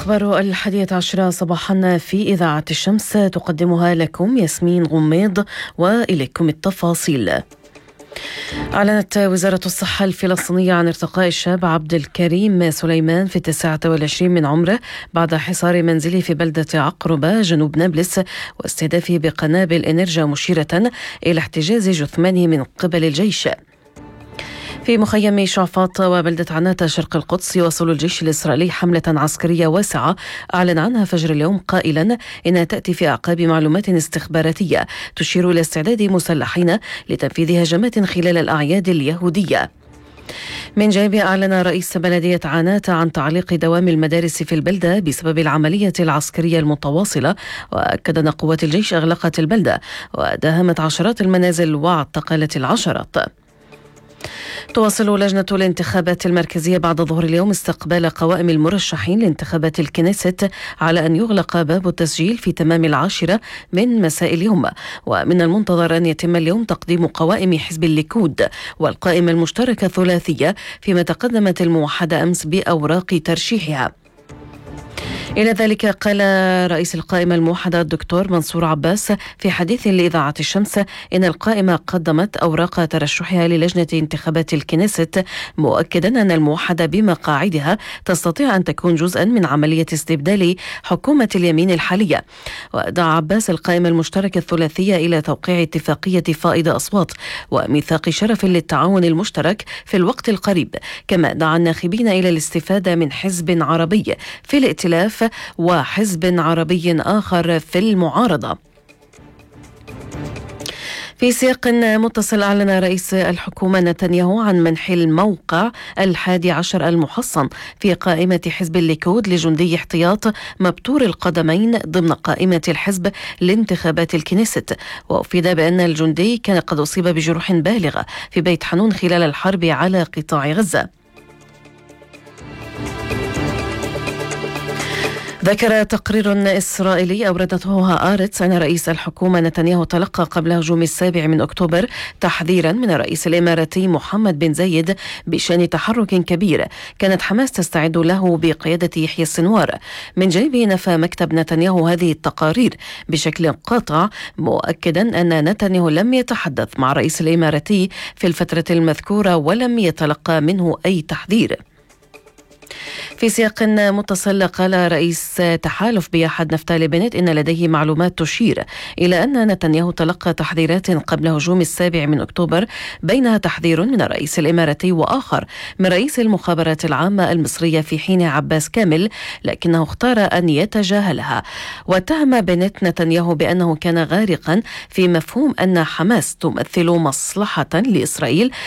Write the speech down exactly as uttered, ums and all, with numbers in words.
الأخبار الحادية عشرة صباحا في إذاعة الشمس تقدمها لكم ياسمين غميض، وإليكم التفاصيل. أعلنت وزارة الصحة الفلسطينية عن ارتقاء الشاب عبد الكريم سليمان في التاسعة والعشرين من عمره بعد حصار منزله في بلدة عقربة جنوب نابلس واستهدافه بقنابل إنرجا، مشيرة إلى احتجاز جثمانه من قبل الجيش. في مخيم شعفاط وبلدة عناتة شرق القدس يواصل الجيش الإسرائيلي حملة عسكرية واسعة أعلن عنها فجر اليوم، قائلا إنها تأتي في أعقاب معلومات استخباراتية تشير إلى استعداد مسلحين لتنفيذ هجمات خلال الأعياد اليهودية. من جانبه أعلن رئيس بلدية عناتة عن تعليق دوام المدارس في البلدة بسبب العملية العسكرية المتواصلة، وأكد أن قوات الجيش أغلقت البلدة وداهمت عشرات المنازل واعتقلت العشرات. تواصل لجنة الانتخابات المركزية بعد ظهر اليوم استقبال قوائم المرشحين لانتخابات الكنيست على أن يغلق باب التسجيل في تمام العاشرة من مساء اليوم، ومن المنتظر أن يتم اليوم تقديم قوائم حزب الليكود والقائمة المشتركة ثلاثية، فيما تقدمت الموحدة أمس بأوراق ترشيحها. إلى ذلك قال رئيس القائمة الموحدة الدكتور منصور عباس في حديث لإذاعة الشمس إن القائمة قدمت أوراق ترشحها للجنة انتخابات الكنيست، مؤكدا أن الموحدة بمقاعدها تستطيع أن تكون جزءا من عملية استبدال حكومة اليمين الحالية. ودعا عباس القائمة المشتركة الثلاثية إلى توقيع اتفاقية فائض أصوات وميثاق شرف للتعاون المشترك في الوقت القريب، كما دعا الناخبين إلى الاستفادة من حزب عربي في الائتلاف وحزب عربي آخر في المعارضة. في سياق متصل أعلن رئيس الحكومة نتنياهو عن منح الموقع الحادي عشر المحصن في قائمة حزب الليكود لجندي احتياط مبتور القدمين ضمن قائمة الحزب لانتخابات الكنيست، وأفيد بأن الجندي كان قد أصيب بجروح بالغة في بيت حنون خلال الحرب على قطاع غزة. ذكر تقرير إسرائيلي أوردته هآرتس أن رئيس الحكومة نتنياهو تلقى قبل هجوم السابع من أكتوبر تحذيرا من الرئيس الإماراتي محمد بن زايد بشأن تحرك كبير كانت حماس تستعد له بقيادة يحيى السنوار. من جانبه نفى مكتب نتنياهو هذه التقارير بشكل قاطع، مؤكدا أن نتنياهو لم يتحدث مع الرئيس الإماراتي في الفترة المذكورة ولم يتلقى منه أي تحذير. في سياق متصل قال رئيس تحالف بياحد نفتالي بنت إن لديه معلومات تشير إلى أن نتنياهو تلقى تحذيرات قبل هجوم السابع من أكتوبر، بينها تحذير من الرئيس الإماراتي وآخر من رئيس المخابرات العامة المصرية في حين عباس كامل، لكنه اختار أن يتجاهلها. واتهم بنت نتنياهو بأنه كان غارقا في مفهوم أن حماس تمثل مصلحة لإسرائيل